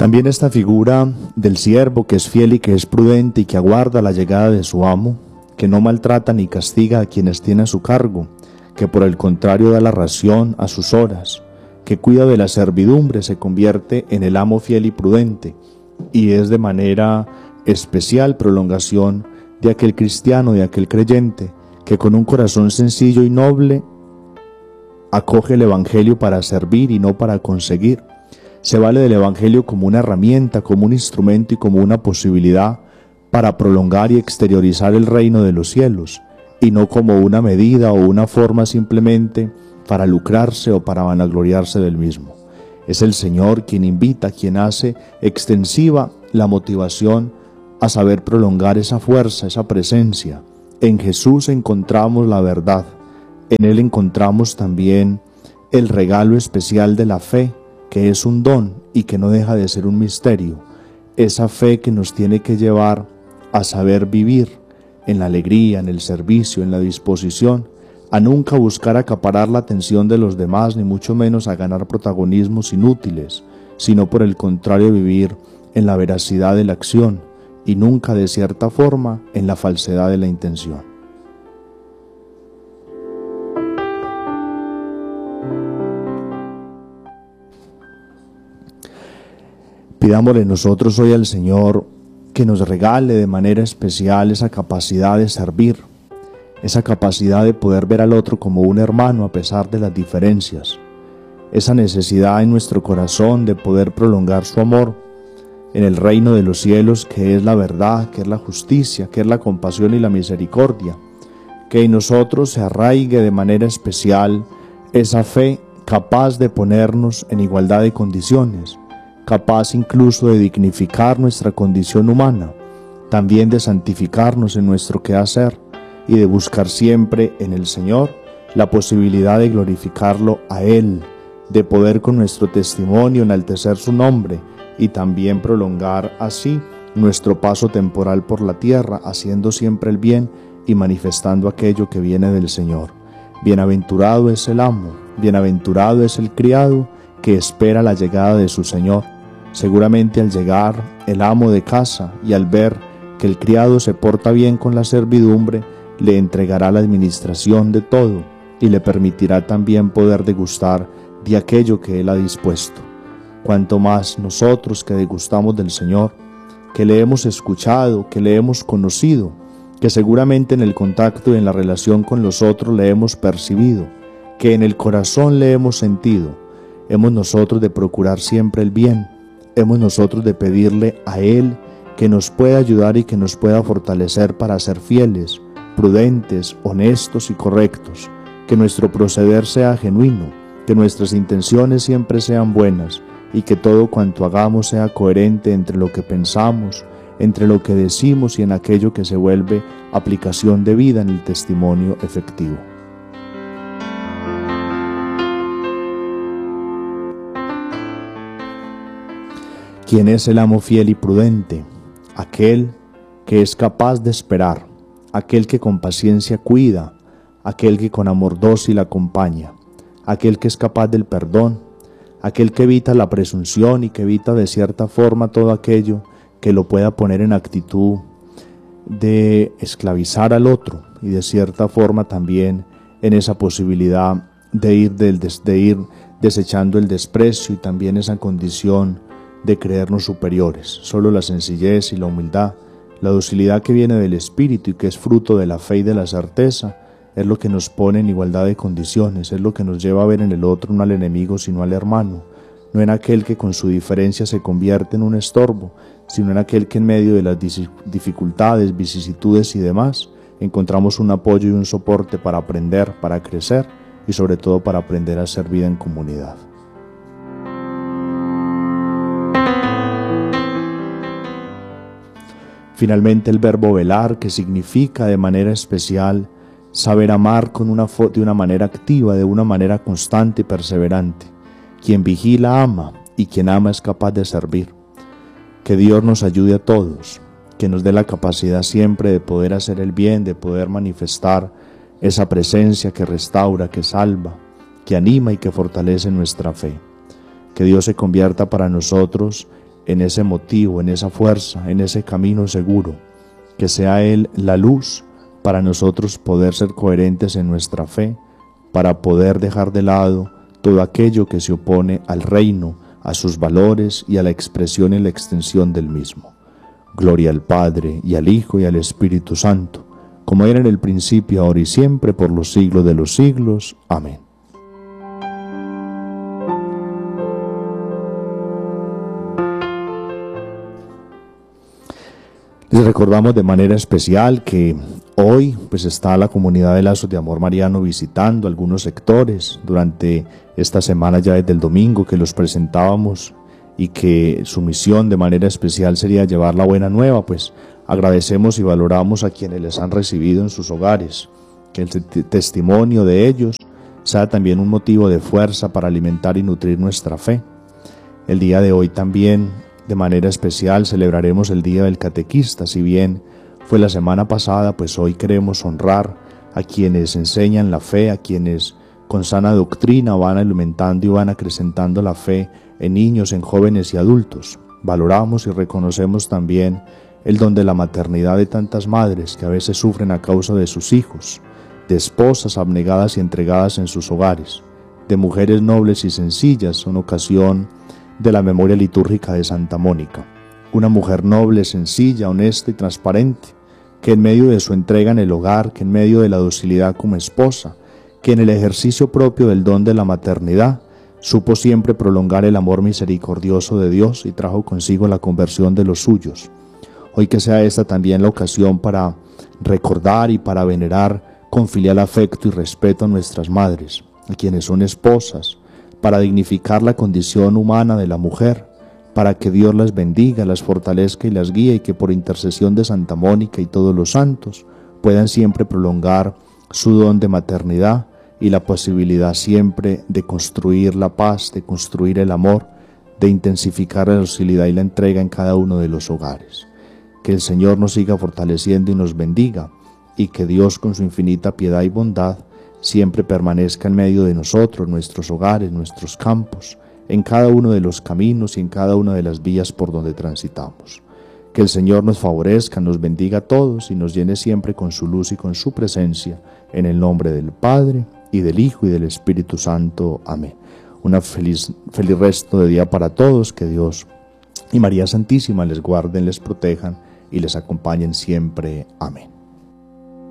También esta figura del siervo que es fiel y que es prudente y que aguarda la llegada de su amo, que no maltrata ni castiga a quienes tiene a su cargo, que por el contrario da la ración a sus horas, que cuida de la servidumbre, se convierte en el amo fiel y prudente, y es de manera especial prolongación de aquel cristiano, de aquel creyente, que con un corazón sencillo y noble acoge el Evangelio para servir y no para conseguir. Se vale del Evangelio como una herramienta, como un instrumento y como una posibilidad para prolongar y exteriorizar el reino de los cielos, y no como una medida o una forma simplemente para lucrarse o para vanagloriarse del mismo. Es el Señor quien invita, quien hace extensiva la motivación a saber prolongar esa fuerza, esa presencia. En Jesús encontramos la verdad, en Él encontramos también el regalo especial de la fe, que es un don y que no deja de ser un misterio, esa fe que nos tiene que llevar a saber vivir en la alegría, en el servicio, en la disposición, a nunca buscar acaparar la atención de los demás, ni mucho menos a ganar protagonismos inútiles, sino por el contrario vivir en la veracidad de la acción y nunca de cierta forma en la falsedad de la intención. Pidámosle nosotros hoy al Señor que nos regale de manera especial esa capacidad de servir, esa capacidad de poder ver al otro como un hermano a pesar de las diferencias, esa necesidad en nuestro corazón de poder prolongar su amor en el reino de los cielos, que es la verdad, que es la justicia, que es la compasión y la misericordia, que en nosotros se arraigue de manera especial esa fe capaz de ponernos en igualdad de condiciones, capaz incluso de dignificar nuestra condición humana, también de santificarnos en nuestro quehacer y de buscar siempre en el Señor la posibilidad de glorificarlo a Él, de poder con nuestro testimonio enaltecer su nombre y también prolongar así nuestro paso temporal por la tierra, haciendo siempre el bien y manifestando aquello que viene del Señor. Bienaventurado es el amo, bienaventurado es el criado que espera la llegada de su Señor. Seguramente al llegar el amo de casa y al ver que el criado se porta bien con la servidumbre, le entregará la administración de todo y le permitirá también poder degustar de aquello que Él ha dispuesto. Cuanto más nosotros que degustamos del Señor, que le hemos escuchado, que le hemos conocido, que seguramente en el contacto y en la relación con los otros le hemos percibido, que en el corazón le hemos sentido, hemos nosotros de procurar siempre el bien, hemos nosotros de pedirle a Él que nos pueda ayudar y que nos pueda fortalecer para ser fieles, prudentes, honestos y correctos, que nuestro proceder sea genuino, que nuestras intenciones siempre sean buenas y que todo cuanto hagamos sea coherente entre lo que pensamos, entre lo que decimos y en aquello que se vuelve aplicación de vida en el testimonio efectivo. ¿Quién es el amo fiel y prudente? Aquel que es capaz de esperar, aquel que con paciencia cuida, aquel que con amor dócil acompaña, aquel que es capaz del perdón, aquel que evita la presunción y que evita de cierta forma todo aquello que lo pueda poner en actitud de esclavizar al otro y de cierta forma también en esa posibilidad de ir desechando el desprecio y también esa condición de creernos superiores. Solo la sencillez y la humildad, la docilidad que viene del Espíritu y que es fruto de la fe y de la certeza, es lo que nos pone en igualdad de condiciones, es lo que nos lleva a ver en el otro no al enemigo sino al hermano, no en aquel que con su diferencia se convierte en un estorbo, sino en aquel que en medio de las dificultades, vicisitudes y demás, encontramos un apoyo y un soporte para aprender, para crecer y sobre todo para aprender a hacer vida en comunidad. Finalmente el verbo velar, que significa de manera especial saber amar de una manera activa, de una manera constante y perseverante. Quien vigila ama y quien ama es capaz de servir. Que Dios nos ayude a todos, que nos dé la capacidad siempre de poder hacer el bien, de poder manifestar esa presencia que restaura, que salva, que anima y que fortalece nuestra fe. Que Dios se convierta para nosotros en ese motivo, en esa fuerza, en ese camino seguro, que sea Él la luz para nosotros poder ser coherentes en nuestra fe, para poder dejar de lado todo aquello que se opone al reino, a sus valores y a la expresión y la extensión del mismo. Gloria al Padre, y al Hijo, y al Espíritu Santo, como era en el principio, ahora y siempre, por los siglos de los siglos. Amén. Les recordamos de manera especial que hoy está la comunidad de Lazos de Amor Mariano visitando algunos sectores durante esta semana, ya desde el domingo que los presentábamos, y que su misión de manera especial sería llevar la buena nueva. Pues agradecemos y valoramos a quienes les han recibido en sus hogares, que el testimonio de ellos sea también un motivo de fuerza para alimentar y nutrir nuestra fe. El día de hoy también, de manera especial, celebraremos el Día del Catequista. Si bien fue la semana pasada, pues hoy queremos honrar a quienes enseñan la fe, a quienes con sana doctrina van alimentando y van acrecentando la fe en niños, en jóvenes y adultos. Valoramos y reconocemos también el don de la maternidad de tantas madres que a veces sufren a causa de sus hijos, de esposas abnegadas y entregadas en sus hogares, de mujeres nobles y sencillas, en ocasión de la memoria litúrgica de Santa Mónica, una mujer noble, sencilla, honesta y transparente, que en medio de su entrega en el hogar, que en medio de la docilidad como esposa, que en el ejercicio propio del don de la maternidad, supo siempre prolongar el amor misericordioso de Dios y trajo consigo la conversión de los suyos. Hoy que sea esta también la ocasión para recordar y para venerar con filial afecto y respeto a nuestras madres, a quienes son esposas, para dignificar la condición humana de la mujer, para que Dios las bendiga, las fortalezca y las guíe, y que por intercesión de Santa Mónica y todos los santos puedan siempre prolongar su don de maternidad y la posibilidad siempre de construir la paz, de construir el amor, de intensificar la docilidad y la entrega en cada uno de los hogares. Que el Señor nos siga fortaleciendo y nos bendiga, y que Dios con su infinita piedad y bondad siempre permanezca en medio de nosotros, nuestros hogares, nuestros campos, en cada uno de los caminos y en cada una de las vías por donde transitamos. Que el Señor nos favorezca, nos bendiga a todos y nos llene siempre con su luz y con su presencia, en el nombre del Padre, y del Hijo, y del Espíritu Santo. Amén. Una feliz resto de día para todos. Que Dios y María Santísima les guarden, les protejan y les acompañen siempre. Amén.